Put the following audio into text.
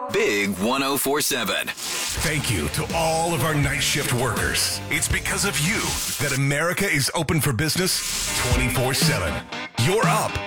Big 104.7. Thank you to all of our night shift workers. It's because of you that America is open for business 24/7. You're up.